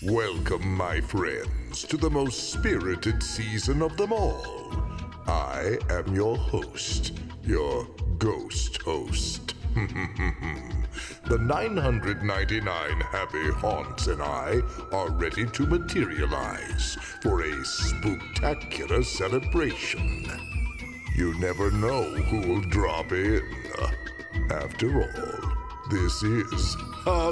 Welcome, my friends, to the most spirited season of them all. I am your host, your ghost host. The 999 happy haunts and I are ready to materialize for a spooktacular celebration. You never know who'll drop in. After all, this is